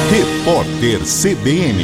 Repórter CBN.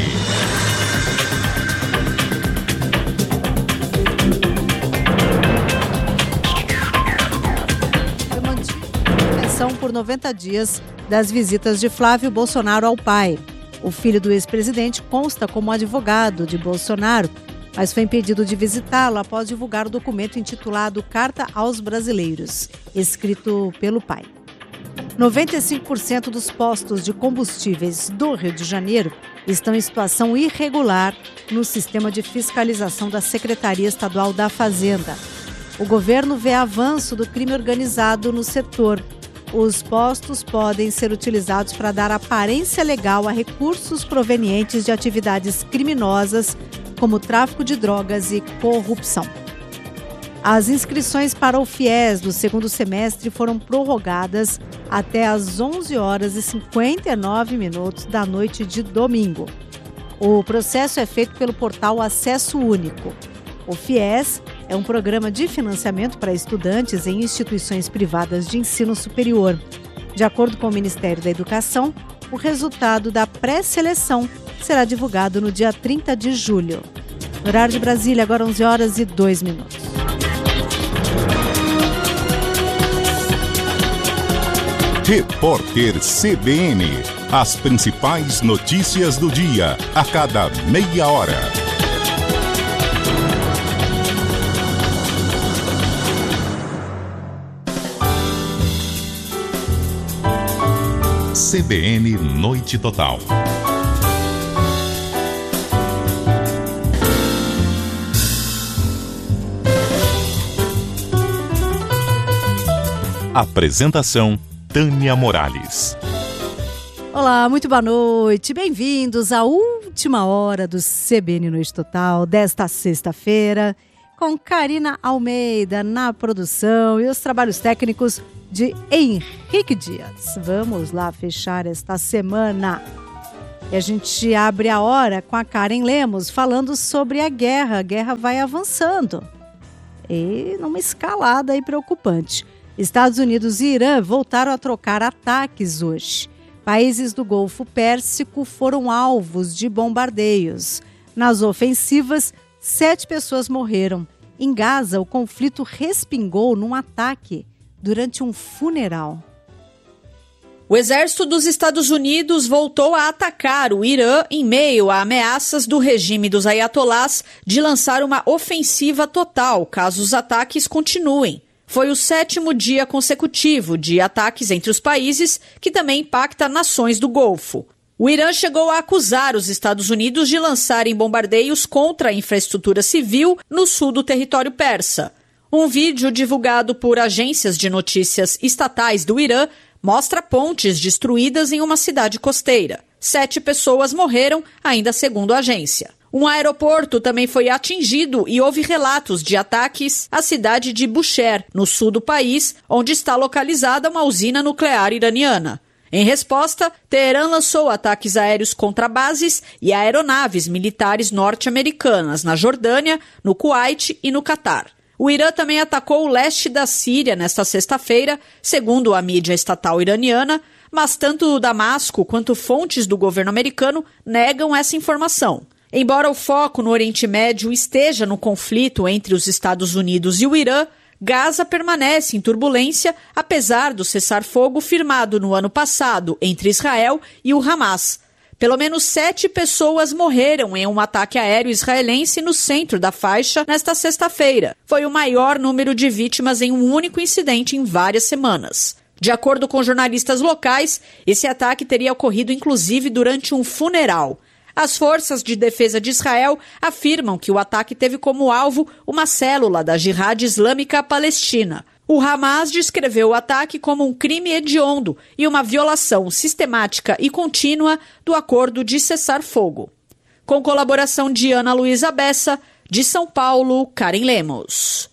Por 90 dias das visitas de Flávio Bolsonaro ao pai. O filho do ex-presidente consta como advogado de Bolsonaro, mas foi impedido de visitá-lo após divulgar o documento intitulado Carta aos Brasileiros, escrito pelo pai. 95% dos postos de combustíveis do Rio de Janeiro estão em situação irregular no sistema de fiscalização da Secretaria Estadual da Fazenda. O governo vê avanço do crime organizado no setor. Os postos podem ser utilizados para dar aparência legal a recursos provenientes de atividades criminosas, como tráfico de drogas e corrupção. As inscrições para o FIES do segundo semestre foram prorrogadas até às 11 horas e 59 minutos da noite de domingo. O processo é feito pelo portal Acesso Único. O FIES é um programa de financiamento para estudantes em instituições privadas de ensino superior. De acordo com o Ministério da Educação, o resultado da pré-seleção será divulgado no dia 30 de julho. No horário de Brasília, agora 11 horas e 2 minutos. Repórter CBN. As principais notícias do dia, a cada meia hora. CBN Noite Total. Apresentação: Tânia Morales. Olá, muito boa noite. Bem-vindos à última hora do CBN Noite Total desta sexta-feira, com Karina Almeida na produção e os trabalhos técnicos de Henrique Dias. Vamos lá fechar esta semana. E a gente abre a hora com a Karen Lemos falando sobre a guerra. A guerra vai avançando e numa escalada aí preocupante. Estados Unidos e Irã voltaram a trocar ataques hoje. Países do Golfo Pérsico foram alvos de bombardeios. Nas ofensivas, 7 pessoas morreram. Em Gaza, o conflito respingou num ataque durante um funeral. O exército dos Estados Unidos voltou a atacar o Irã em meio a ameaças do regime dos ayatolás de lançar uma ofensiva total caso os ataques continuem. Foi o 7º dia consecutivo de ataques entre os países, que também impacta nações do Golfo. O Irã chegou a acusar os Estados Unidos de lançarem bombardeios contra a infraestrutura civil no sul do território persa. Um vídeo divulgado por agências de notícias estatais do Irã mostra pontes destruídas em uma cidade costeira. 7 pessoas morreram, ainda segundo a agência. Um aeroporto também foi atingido e houve relatos de ataques à cidade de Bushehr, no sul do país, onde está localizada uma usina nuclear iraniana. Em resposta, Teherã lançou ataques aéreos contra bases e aeronaves militares norte-americanas na Jordânia, no Kuwait e no Catar. O Irã também atacou o leste da Síria nesta sexta-feira, segundo a mídia estatal iraniana, mas tanto Damasco quanto fontes do governo americano negam essa informação. Embora o foco no Oriente Médio esteja no conflito entre os Estados Unidos e o Irã, Gaza permanece em turbulência, apesar do cessar-fogo firmado no ano passado entre Israel e o Hamas. Pelo menos 7 pessoas morreram em um ataque aéreo israelense no centro da faixa nesta sexta-feira. Foi o maior número de vítimas em um único incidente em várias semanas. De acordo com jornalistas locais, esse ataque teria ocorrido inclusive durante um funeral. As forças de defesa de Israel afirmam que o ataque teve como alvo uma célula da Jihad Islâmica Palestina. O Hamas descreveu o ataque como um crime hediondo e uma violação sistemática e contínua do acordo de cessar-fogo. Com colaboração de Ana Luísa Bessa, de São Paulo, Karen Lemos.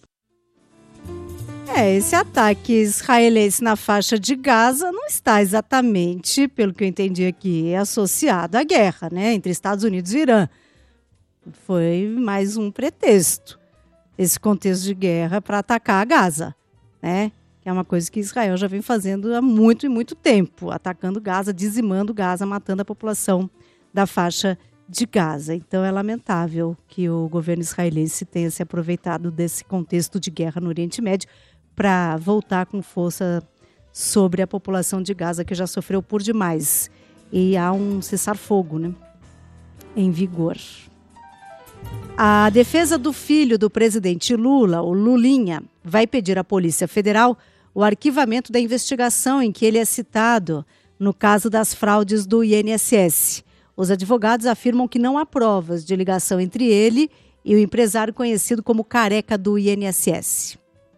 Esse ataque israelense na faixa de Gaza não está exatamente, pelo que eu entendi aqui, associado à guerra, né, entre Estados Unidos e Irã. Foi mais um pretexto, esse contexto de guerra para atacar a Gaza, né? É uma coisa que Israel já vem fazendo há muito e muito tempo, atacando Gaza, dizimando Gaza, matando a população da faixa de Gaza. Então é lamentável que o governo israelense tenha se aproveitado desse contexto de guerra no Oriente Médio para voltar com força sobre a população de Gaza, que já sofreu por demais. E há um cessar-fogo, né, em vigor. A defesa do filho do presidente Lula, o Lulinha, vai pedir à Polícia Federal o arquivamento da investigação em que ele é citado no caso das fraudes do INSS. Os advogados afirmam que não há provas de ligação entre ele e o empresário conhecido como Careca do INSS.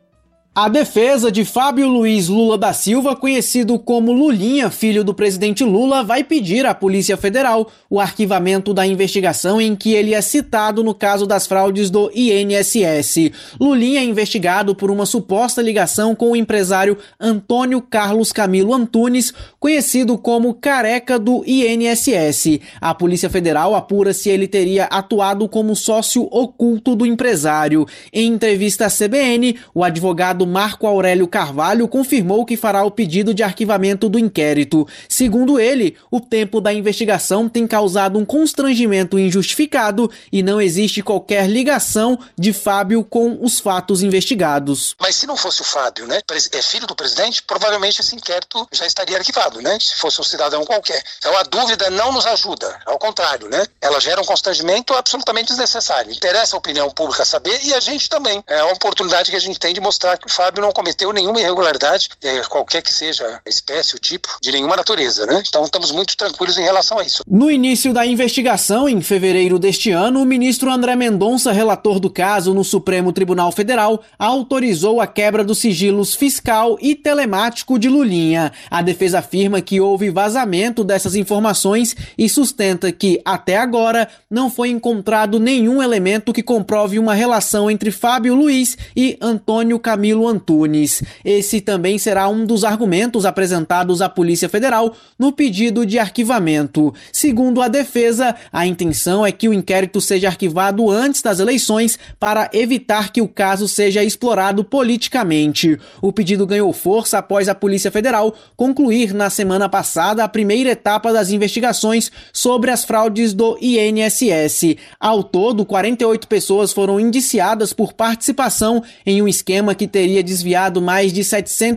A defesa de Fábio Luiz Lula da Silva, conhecido como Lulinha, filho do presidente Lula, vai pedir à Polícia Federal o arquivamento da investigação em que ele é citado no caso das fraudes do INSS. Lulinha é investigado por uma suposta ligação com o empresário Antônio Carlos Camilo Antunes, conhecido como Careca do INSS. A Polícia Federal apura se ele teria atuado como sócio oculto do empresário. Em entrevista à CBN, o advogado Marco Aurélio Carvalho confirmou que fará o pedido de arquivamento do inquérito. Segundo ele, o tempo da investigação tem causado um constrangimento injustificado e não existe qualquer ligação de Fábio com os fatos investigados. Mas se não fosse o Fábio, né, é filho do presidente, provavelmente esse inquérito já estaria arquivado, né, se fosse um cidadão qualquer. Então a dúvida não nos ajuda, ao contrário, né, ela gera um constrangimento absolutamente desnecessário. Interessa a opinião pública saber e a gente também. É uma oportunidade que a gente tem de mostrar que o Fábio não cometeu nenhuma irregularidade, qualquer que seja a espécie, o tipo, de nenhuma natureza, né? Então estamos muito tranquilos em relação a isso. No início da investigação, em fevereiro deste ano, o ministro André Mendonça, relator do caso no Supremo Tribunal Federal, autorizou a quebra dos sigilos fiscal e telemático de Lulinha. A defesa afirma que houve vazamento dessas informações e sustenta que, até agora, não foi encontrado nenhum elemento que comprove uma relação entre Fábio Luiz e Antônio Camilo Antunes. Esse também será um dos argumentos apresentados à Polícia Federal no pedido de arquivamento. Segundo a defesa, a intenção é que o inquérito seja arquivado antes das eleições para evitar que o caso seja explorado politicamente. O pedido ganhou força após a Polícia Federal concluir na semana passada a primeira etapa das investigações sobre as fraudes do INSS. Ao todo, 48 pessoas foram indiciadas por participação em um esquema que teria desviado mais de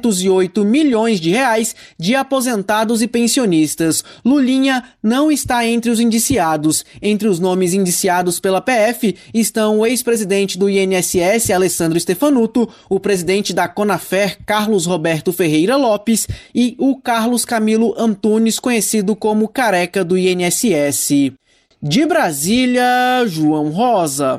708 milhões de reais de aposentados e pensionistas. Lulinha não está entre os indiciados. Entre os nomes indiciados pela PF estão o ex-presidente do INSS, Alessandro Stefanuto, o presidente da Conafer, Carlos Roberto Ferreira Lopes, e o Carlos Camilo Antunes, conhecido como Careca do INSS. De Brasília, João Rosa.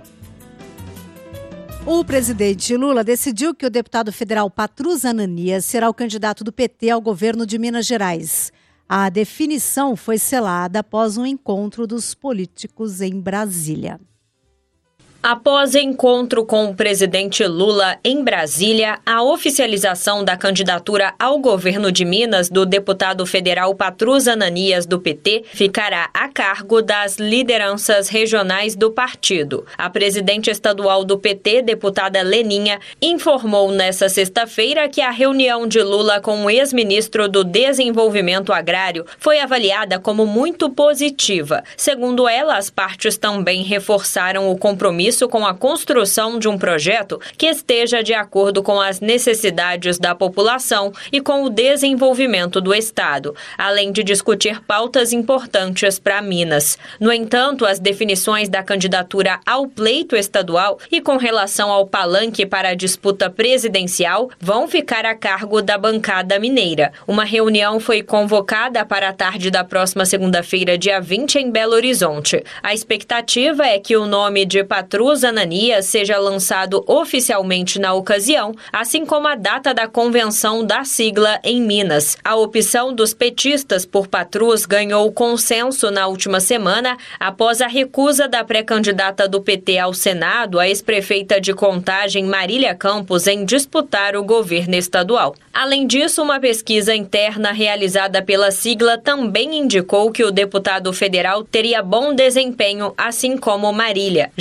O presidente Lula decidiu que o deputado federal Patrus Ananias será o candidato do PT ao governo de Minas Gerais. A definição foi selada após um encontro dos políticos em Brasília. Após encontro com o presidente Lula em Brasília, a oficialização da candidatura ao governo de Minas do deputado federal Patrus Ananias, do PT, ficará a cargo das lideranças regionais do partido. A presidente estadual do PT, deputada Leninha, informou nesta sexta-feira que a reunião de Lula com o ex-ministro do Desenvolvimento Agrário foi avaliada como muito positiva. Segundo ela, as partes também reforçaram o compromisso com a construção de um projeto que esteja de acordo com as necessidades da população e com o desenvolvimento do Estado, além de discutir pautas importantes para Minas. No entanto, as definições da candidatura ao pleito estadual e com relação ao palanque para a disputa presidencial vão ficar a cargo da bancada mineira. Uma reunião foi convocada para a tarde da próxima segunda-feira, dia 20, em Belo Horizonte. A expectativa é que o nome de Patrus Ananias seja lançado oficialmente na ocasião, assim como a data da convenção da sigla em Minas. A opção dos petistas por Patrus ganhou consenso na última semana após a recusa da pré-candidata do PT ao Senado, a ex-prefeita de Contagem, Marília Campos, em disputar o governo estadual. Além disso, uma pesquisa interna realizada pela sigla também indicou que o deputado federal teria bom desempenho, assim como Marília. Já no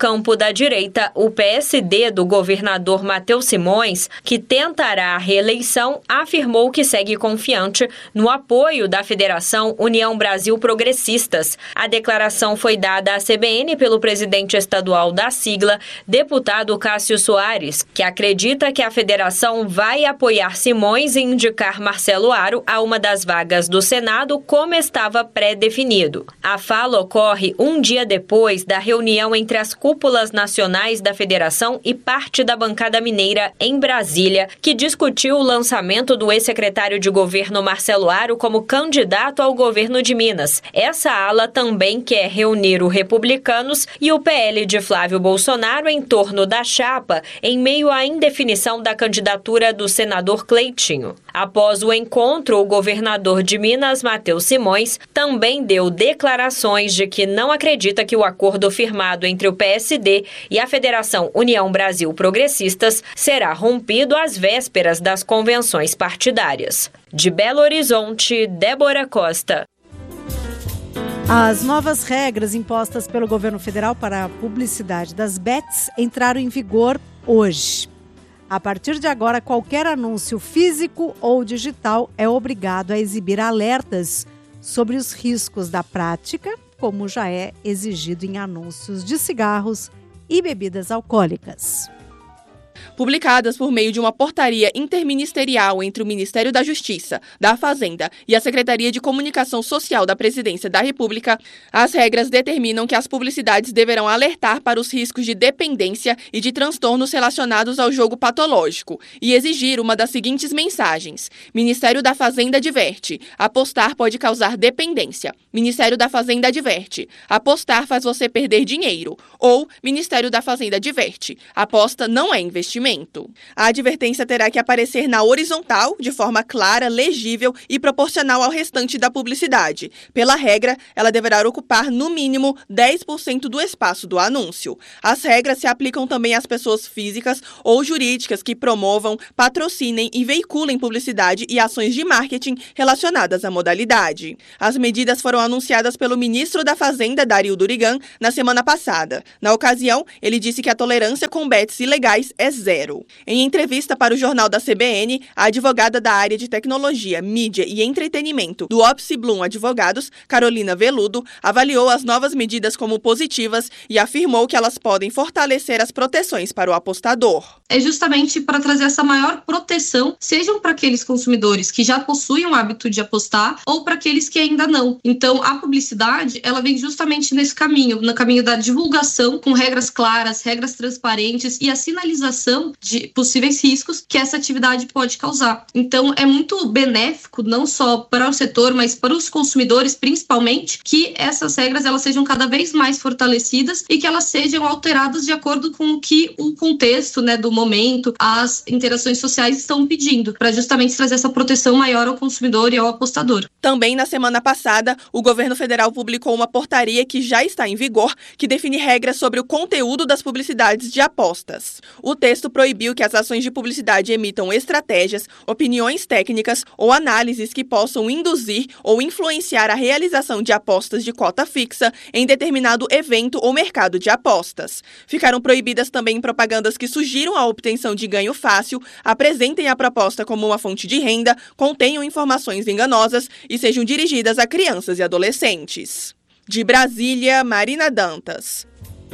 campo da direita, o PSD do governador Matheus Simões, que tentará a reeleição, afirmou que segue confiante no apoio da Federação União Brasil Progressistas. A declaração foi dada à CBN pelo presidente estadual da sigla, deputado Cássio Soares, que acredita que a federação vai apoiar Simões e indicar Marcelo Aro a uma das vagas do Senado, como estava pré-definido. A fala ocorre um dia depois da reunião entre as cúpulas nacionais da federação e parte da bancada mineira em Brasília, que discutiu o lançamento do ex-secretário de governo Marcelo Aro como candidato ao governo de Minas. Essa ala também quer reunir os republicanos e o PL de Flávio Bolsonaro em torno da chapa, em meio à indefinição da candidatura do senador Cleitinho. Após o encontro, o governador de Minas, Matheus Simões, também deu declarações de que não acredita que o acordo firmado entre o PSD e a Federação União Brasil Progressistas será rompido às vésperas das convenções partidárias. De Belo Horizonte, Débora Costa. As novas regras impostas pelo governo federal para a publicidade das bets entraram em vigor hoje. A partir de agora, qualquer anúncio físico ou digital é obrigado a exibir alertas sobre os riscos da prática, como já é exigido em anúncios de cigarros e bebidas alcoólicas. Publicadas por meio de uma portaria interministerial entre o Ministério da Justiça, da Fazenda e a Secretaria de Comunicação Social da Presidência da República, as regras determinam que as publicidades deverão alertar para os riscos de dependência e de transtornos relacionados ao jogo patológico e exigir uma das seguintes mensagens: Ministério da Fazenda adverte, apostar pode causar dependência. Ministério da Fazenda adverte, apostar faz você perder dinheiro. Ou Ministério da Fazenda adverte, aposta não é investimento. A advertência terá que aparecer na horizontal, de forma clara, legível e proporcional ao restante da publicidade. Pela regra, ela deverá ocupar, no mínimo, 10% do espaço do anúncio. As regras se aplicam também às pessoas físicas ou jurídicas que promovam, patrocinem e veiculem publicidade e ações de marketing relacionadas à modalidade. As medidas foram anunciadas pelo ministro da Fazenda, Dario Durigan, na semana passada. Na ocasião, ele disse que a tolerância com bets ilegais é zero. Em entrevista para o jornal da CBN, a advogada da área de tecnologia, mídia e entretenimento do Opsi Bloom Advogados, Carolina Veludo, avaliou as novas medidas como positivas e afirmou que elas podem fortalecer as proteções para o apostador. É justamente para trazer essa maior proteção, sejam para aqueles consumidores que já possuem o hábito de apostar ou para aqueles que ainda não. Então, a publicidade, ela vem justamente nesse caminho, no caminho da divulgação com regras claras, regras transparentes e a sinalização de possíveis riscos que essa atividade pode causar. Então, é muito benéfico, não só para o setor, mas para os consumidores, principalmente, que essas regras elas sejam cada vez mais fortalecidas e que elas sejam alteradas de acordo com o que o contexto, do momento, as interações sociais estão pedindo, para justamente trazer essa proteção maior ao consumidor e ao apostador. Também na semana passada, o governo federal publicou uma portaria que já está em vigor, que define regras sobre o conteúdo das publicidades de apostas. O texto proibiu que as ações de publicidade emitam estratégias, opiniões técnicas ou análises que possam induzir ou influenciar a realização de apostas de cota fixa em determinado evento ou mercado de apostas. Ficaram proibidas também propagandas que sugiram a obtenção de ganho fácil, apresentem a proposta como uma fonte de renda, contenham informações enganosas e sejam dirigidas a crianças e adolescentes. De Brasília, Marina Dantas.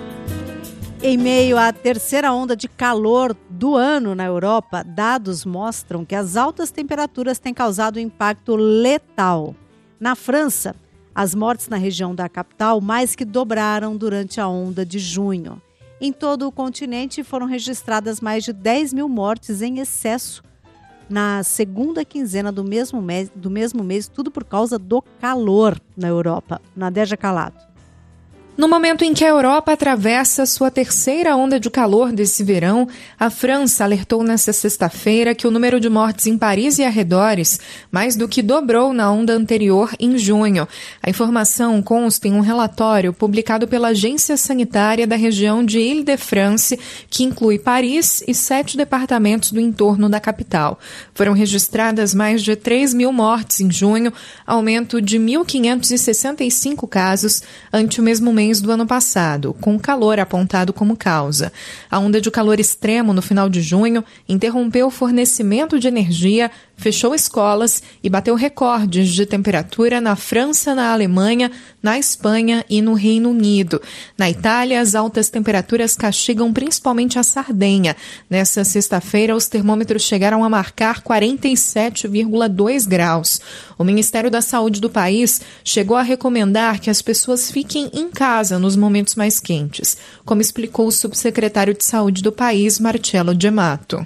Em meio à terceira onda de calor do ano na Europa, dados mostram que as altas temperaturas têm causado um impacto letal. Na França, as mortes na região da capital mais que dobraram durante a onda de junho. Em todo o continente foram registradas mais de 10 mil mortes em excesso na segunda quinzena do mesmo mês, tudo por causa do calor na Europa. Nadéja Calado. No momento em que a Europa atravessa sua terceira onda de calor desse verão, a França alertou nesta sexta-feira que o número de mortes em Paris e arredores mais do que dobrou na onda anterior em junho. A informação consta em um relatório publicado pela Agência Sanitária da região de Île-de-France, que inclui Paris e 7 departamentos do entorno da capital. Foram registradas mais de 3 mil mortes em junho, aumento de 1.565 casos ante o mesmo mês mês do ano passado, com o calor apontado como causa. A onda de calor extremo no final de junho interrompeu o fornecimento de energia, fechou escolas e bateu recordes de temperatura na França, na Alemanha, na Espanha e no Reino Unido. Na Itália, as altas temperaturas castigam principalmente a Sardenha. Nessa sexta-feira, os termômetros chegaram a marcar 47,2 graus. O Ministério da Saúde do país chegou a recomendar que as pessoas fiquem em casa nos momentos mais quentes, como explicou o subsecretário de Saúde do país, Marcello Gemato.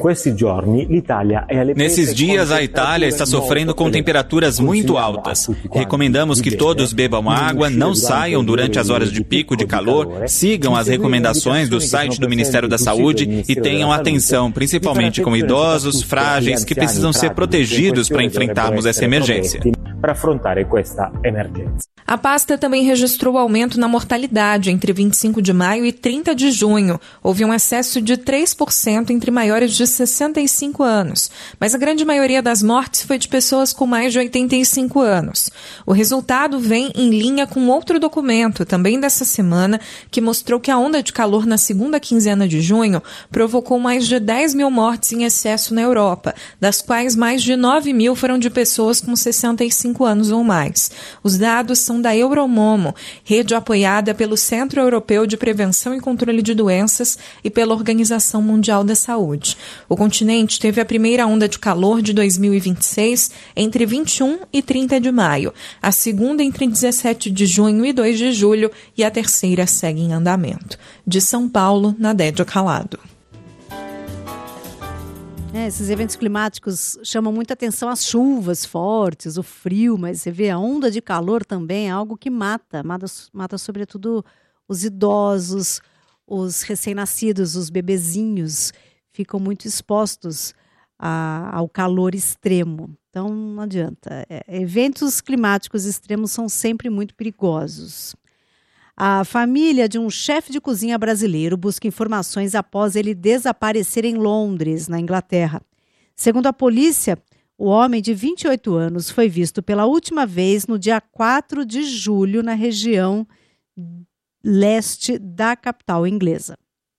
Nesses dias, a Itália está sofrendo com temperaturas muito altas. Recomendamos que todos bebam água, não saiam durante as horas de pico de calor, sigam as recomendações do site do Ministério da Saúde e tenham atenção, principalmente com idosos, frágeis, que precisam ser protegidos para enfrentarmos essa emergência. A pasta também registrou aumento na mortalidade entre 25 de maio e 30 de junho. Houve um excesso de 3% entre maiores de 65 anos, mas a grande maioria das mortes foi de pessoas com mais de 85 anos. O resultado vem em linha com outro documento, também dessa semana, que mostrou que a onda de calor na segunda quinzena de junho provocou mais de 10 mil mortes em excesso na Europa, das quais mais de 9 mil foram de pessoas com 65 anos ou mais. Os dados são da Euromomo, rede apoiada pelo Centro Europeu de Prevenção e Controle de Doenças e pela Organização Mundial da Saúde. O continente teve a primeira onda de calor de 2026 entre 21 e 30 de maio, a segunda entre 17 de junho e 2 de julho e a terceira segue em andamento. De São Paulo, Nadédia Calado. Esses eventos climáticos chamam muita atenção, as chuvas fortes, o frio, mas você vê a onda de calor também é algo que mata sobretudo os idosos, os recém-nascidos, os bebezinhos, ficam muito expostos ao calor extremo. Então não adianta, eventos climáticos extremos são sempre muito perigosos. A família de um chefe de cozinha brasileiro busca informações após ele desaparecer em Londres, na Inglaterra. Segundo a polícia, o homem de 28 anos foi visto pela última vez no dia 4 de julho na região leste da capital inglesa.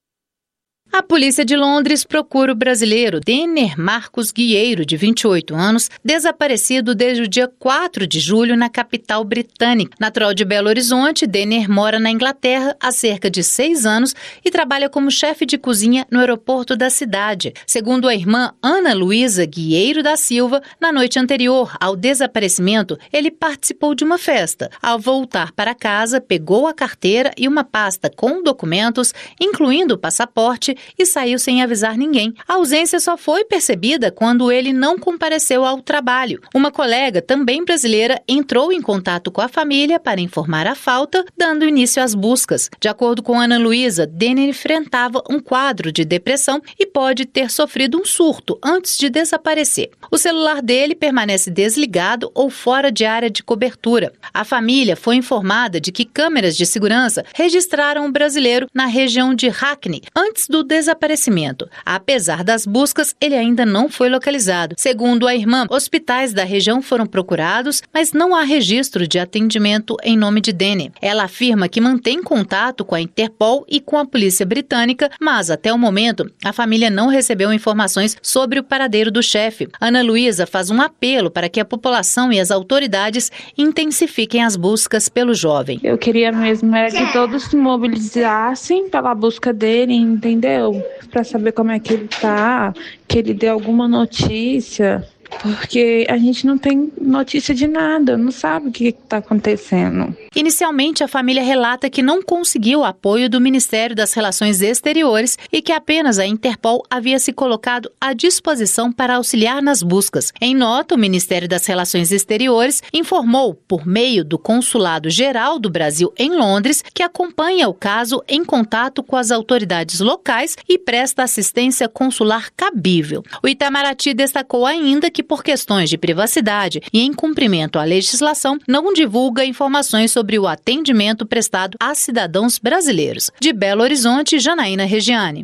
A polícia de Londres procura o brasileiro Denner Marcos Guieiro, de 28 anos, desaparecido desde o dia 4 de julho na capital britânica. Natural de Belo Horizonte, Denner mora na Inglaterra há cerca de 6 anos e trabalha como chefe de cozinha no aeroporto da cidade. Segundo a irmã Ana Luísa Guieiro da Silva, na noite anterior ao desaparecimento, ele participou de uma festa. Ao voltar para casa, pegou a carteira e uma pasta com documentos, incluindo o passaporte, e saiu sem avisar ninguém. A ausência só foi percebida quando ele não compareceu ao trabalho. Uma colega, também brasileira, entrou em contato com a família para informar a falta, dando início às buscas. De acordo com Ana Luísa, Denner enfrentava um quadro de depressão e pode ter sofrido um surto antes de desaparecer. O celular dele permanece desligado ou fora de área de cobertura. A família foi informada de que câmeras de segurança registraram o brasileiro na região de Hackney antes do desaparecimento. Apesar das buscas, ele ainda não foi localizado. Segundo a irmã, hospitais da região foram procurados, mas não há registro de atendimento em nome de Denner. Ela afirma que mantém contato com a Interpol e com a polícia britânica, mas até o momento a família não recebeu informações sobre o paradeiro do chefe. Ana Luísa faz um apelo para que a população e as autoridades intensifiquem as buscas pelo jovem. Eu queria mesmo que todos se mobilizassem pela busca dele, entendeu? Para saber como é que ele tá, que ele dê alguma notícia, porque a gente não tem notícia de nada, não sabe o que está acontecendo. Inicialmente, a família relata que não conseguiu o apoio do Ministério das Relações Exteriores e que apenas a Interpol havia se colocado à disposição para auxiliar nas buscas. Em nota, o Ministério das Relações Exteriores informou, por meio do Consulado Geral do Brasil em Londres, que acompanha o caso em contato com as autoridades locais e presta assistência consular cabível. O Itamaraty destacou ainda que, por questões de privacidade e em cumprimento à legislação, não divulga informações sobre o atendimento prestado a cidadãos brasileiros. De Belo Horizonte, Janaína Regiane.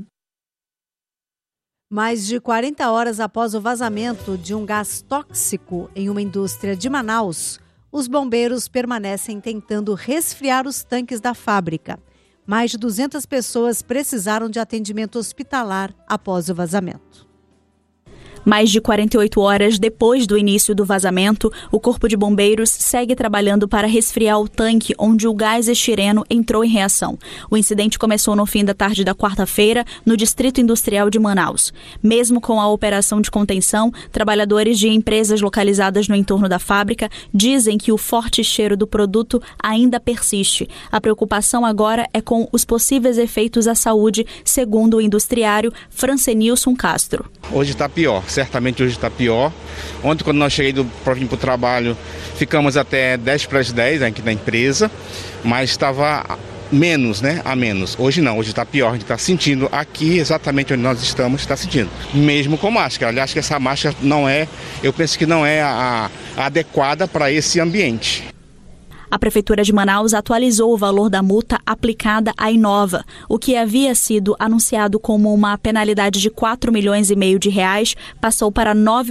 Mais de 40 horas após o vazamento de um gás tóxico em uma indústria de Manaus, os bombeiros permanecem tentando resfriar os tanques da fábrica. Mais de 200 pessoas precisaram de atendimento hospitalar após o vazamento. Mais de 48 horas depois do início do vazamento, o Corpo de Bombeiros segue trabalhando para resfriar o tanque onde o gás estireno entrou em reação. O incidente começou no fim da tarde da quarta-feira, no Distrito Industrial de Manaus. Mesmo com a operação de contenção, trabalhadores de empresas localizadas no entorno da fábrica dizem que o forte cheiro do produto ainda persiste. A preocupação agora é com os possíveis efeitos à saúde, segundo o industriário Francenilson Castro. Hoje está pior. Certamente hoje está pior. Ontem, quando nós cheguei para vir para o trabalho, ficamos até 10 para as 10 aqui na empresa, mas estava menos, né? A menos. Hoje não, hoje está pior. A gente está sentindo aqui, exatamente onde nós estamos, está sentindo. Mesmo com máscara. Aliás, que essa máscara eu penso que não é a adequada para esse ambiente. A Prefeitura de Manaus atualizou o valor da multa aplicada à Inova. O que havia sido anunciado como uma penalidade de R$4,5 milhões de reais passou para R$9,9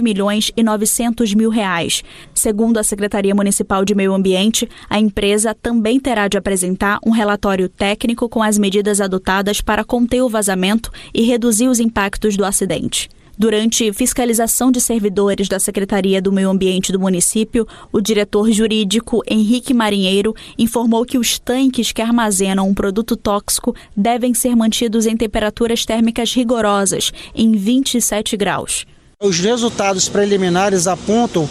milhões. Segundo a Secretaria Municipal de Meio Ambiente, a empresa também terá de apresentar um relatório técnico com as medidas adotadas para conter o vazamento e reduzir os impactos do acidente. Durante fiscalização de servidores da Secretaria do Meio Ambiente do município, o diretor jurídico Henrique Marinheiro informou que os tanques que armazenam um produto tóxico devem ser mantidos em temperaturas térmicas rigorosas, em 27 graus. Os resultados preliminares apontam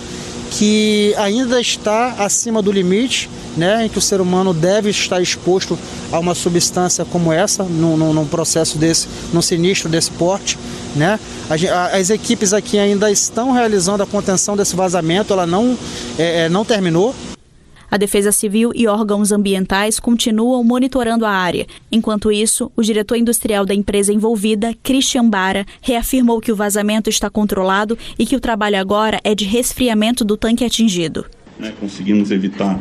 que ainda está acima do limite, né, em que o ser humano deve estar exposto a uma substância como essa, num processo desse, num sinistro desse porte, né? As equipes aqui ainda estão realizando a contenção desse vazamento, ela não terminou. A Defesa Civil e órgãos ambientais continuam monitorando a área. Enquanto isso, o diretor industrial da empresa envolvida, Christian Bara, reafirmou que o vazamento está controlado e que o trabalho agora é de resfriamento do tanque atingido. Conseguimos evitar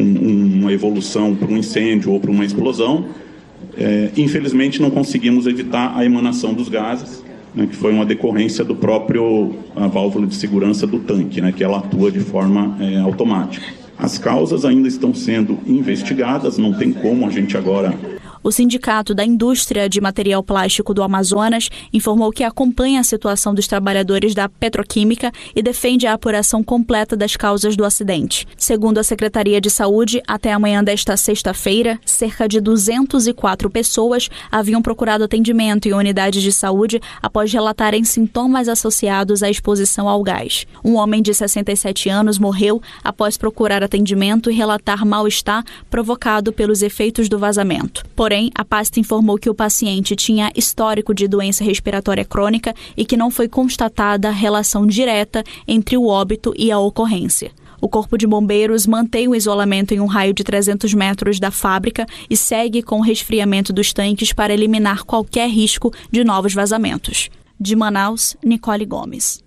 uma evolução para um incêndio ou para uma explosão. Infelizmente, não conseguimos evitar a emanação dos gases, que foi uma decorrência do próprio válvula de segurança do tanque, que ela atua de forma automática. As causas ainda estão sendo investigadas, não tem como a gente agora... O Sindicato da Indústria de Material Plástico do Amazonas informou que acompanha a situação dos trabalhadores da petroquímica e defende a apuração completa das causas do acidente. Segundo a Secretaria de Saúde, até amanhã desta sexta-feira, cerca de 204 pessoas haviam procurado atendimento em unidade de saúde após relatarem sintomas associados à exposição ao gás. Um homem de 67 anos morreu após procurar atendimento e relatar mal-estar provocado pelos efeitos do vazamento. Porém, a pasta informou que o paciente tinha histórico de doença respiratória crônica e que não foi constatada relação direta entre o óbito e a ocorrência. O Corpo de Bombeiros mantém o isolamento em um raio de 300 metros da fábrica e segue com o resfriamento dos tanques para eliminar qualquer risco de novos vazamentos. De Manaus, Nicole Gomes.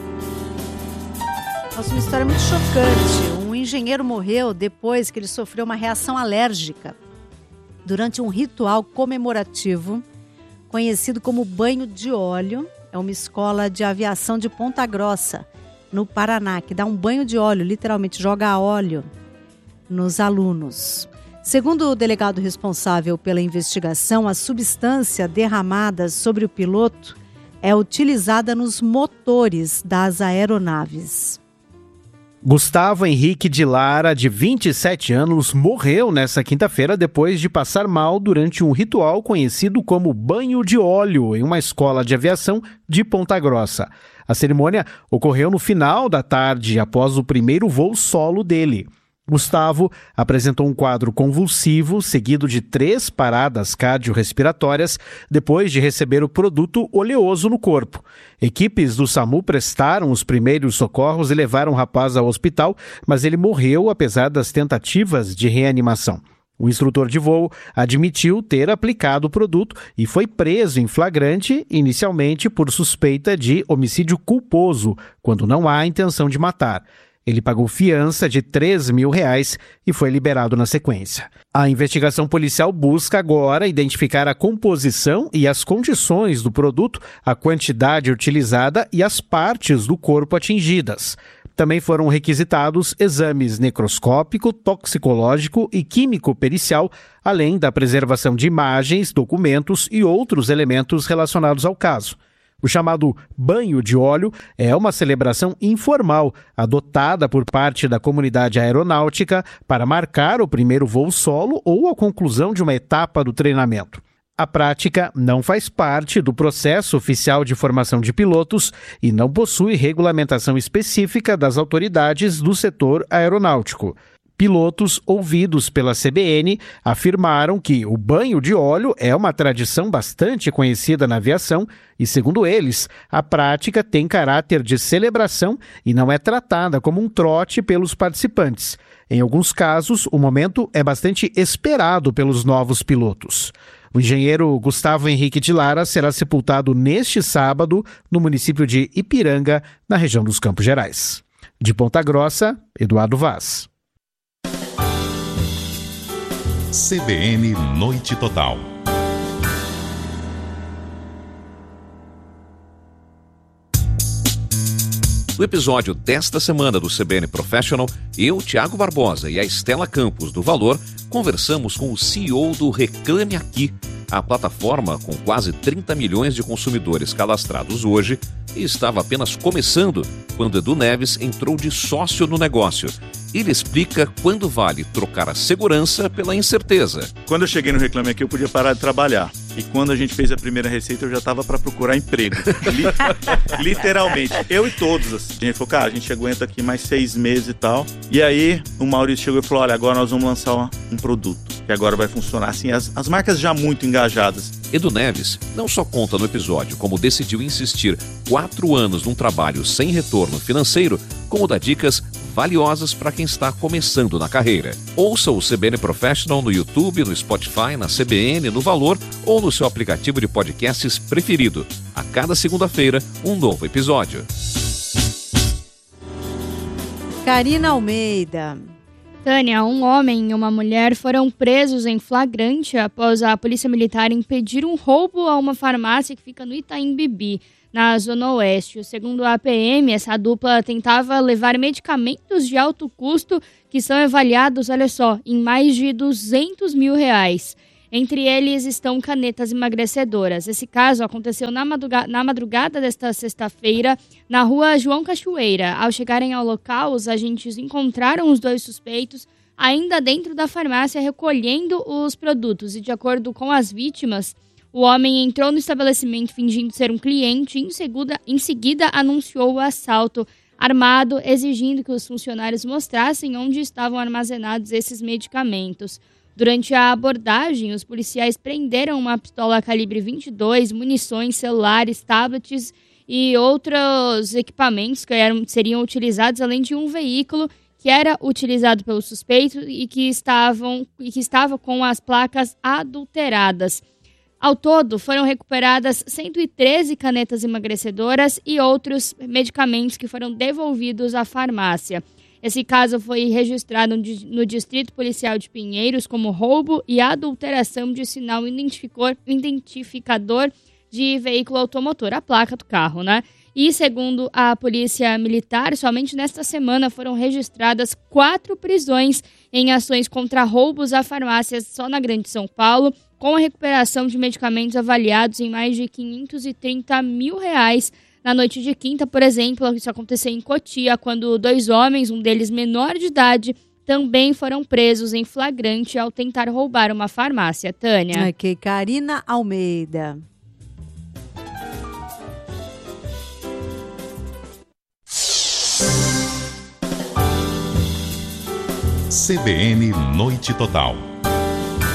Nossa, uma história muito chocante. Um engenheiro morreu depois que ele sofreu uma reação alérgica durante um ritual comemorativo conhecido como banho de óleo. É uma escola de aviação de Ponta Grossa, no Paraná, que dá um banho de óleo, literalmente joga óleo nos alunos. Segundo o delegado responsável pela investigação, a substância derramada sobre o piloto é utilizada nos motores das aeronaves. Gustavo Henrique de Lara, de 27 anos, morreu nesta quinta-feira depois de passar mal durante um ritual conhecido como banho de óleo em uma escola de aviação de Ponta Grossa. A cerimônia ocorreu no final da tarde, após o primeiro voo solo dele. Gustavo apresentou um quadro convulsivo, seguido de 3 paradas cardiorrespiratórias, depois de receber o produto oleoso no corpo. Equipes do SAMU prestaram os primeiros socorros e levaram o rapaz ao hospital, mas ele morreu apesar das tentativas de reanimação. O instrutor de voo admitiu ter aplicado o produto e foi preso em flagrante, inicialmente por suspeita de homicídio culposo, quando não há intenção de matar. Ele pagou fiança de R$3.000 e foi liberado na sequência. A investigação policial busca agora identificar a composição e as condições do produto, a quantidade utilizada e as partes do corpo atingidas. Também foram requisitados exames necroscópico, toxicológico e químico-pericial, além da preservação de imagens, documentos e outros elementos relacionados ao caso. O chamado banho de óleo é uma celebração informal, adotada por parte da comunidade aeronáutica para marcar o primeiro voo solo ou a conclusão de uma etapa do treinamento. A prática não faz parte do processo oficial de formação de pilotos e não possui regulamentação específica das autoridades do setor aeronáutico. Pilotos ouvidos pela CBN afirmaram que o banho de óleo é uma tradição bastante conhecida na aviação e, segundo eles, a prática tem caráter de celebração e não é tratada como um trote pelos participantes. Em alguns casos, o momento é bastante esperado pelos novos pilotos. O engenheiro Gustavo Henrique de Lara será sepultado neste sábado no município de Ipiranga, na região dos Campos Gerais. De Ponta Grossa, Eduardo Vaz. CBN Noite Total. No episódio desta semana do CBN Professional, eu, Tiago Barbosa e a Estela Campos do Valor conversamos com o CEO do Reclame Aqui, a plataforma com quase 30 milhões de consumidores cadastrados hoje e estava apenas começando quando Edu Neves entrou de sócio no negócio. Ele explica quando vale trocar a segurança pela incerteza. Quando eu cheguei no Reclame Aqui, eu podia parar de trabalhar. E quando a gente fez a primeira receita, eu já estava para procurar emprego. Literalmente. Eu e todos. Assim. A gente falou, cara, a gente aguenta aqui mais 6 meses e tal. E aí, o Maurício chegou e falou, olha, agora nós vamos lançar um produto. Que agora vai funcionar. Assim, as marcas já muito engajadas. Edu Neves não só conta no episódio como decidiu insistir 4 anos num trabalho sem retorno financeiro, como dá dicas valiosas para quem está começando na carreira. Ouça o CBN Professional no YouTube, no Spotify, na CBN, no Valor ou no seu aplicativo de podcasts preferido. A cada segunda-feira, um novo episódio. Karina Almeida. Tânia, um homem e uma mulher foram presos em flagrante após a polícia militar impedir um roubo a uma farmácia que fica no Itaim Bibi, na Zona Oeste. Segundo a PM, essa dupla tentava levar medicamentos de alto custo que são avaliados, olha só, em mais de R$200 mil. Entre eles estão canetas emagrecedoras. Esse caso aconteceu na madrugada desta sexta-feira, na rua João Cachoeira. Ao chegarem ao local, os agentes encontraram os 2 suspeitos ainda dentro da farmácia recolhendo os produtos. E de acordo com as vítimas, o homem entrou no estabelecimento fingindo ser um cliente e em seguida anunciou o assalto armado, exigindo que os funcionários mostrassem onde estavam armazenados esses medicamentos. Durante a abordagem, os policiais prenderam uma pistola calibre 22, munições, celulares, tablets e outros equipamentos que seriam utilizados, além de um veículo que era utilizado pelo suspeito e que estava com as placas adulteradas. Ao todo, foram recuperadas 113 canetas emagrecedoras e outros medicamentos que foram devolvidos à farmácia. Esse caso foi registrado no Distrito Policial de Pinheiros como roubo e adulteração de sinal identificador de veículo automotor, a placa do carro, né? E, segundo a Polícia Militar, somente nesta semana foram registradas 4 prisões em ações contra roubos a farmácias só na Grande São Paulo, com a recuperação de medicamentos avaliados em mais de R$530 mil. Na noite de quinta, por exemplo, isso aconteceu em Cotia, quando 2 homens, um deles menor de idade, também foram presos em flagrante ao tentar roubar uma farmácia. Tânia. Ok, Karina Almeida. CBN Noite Total.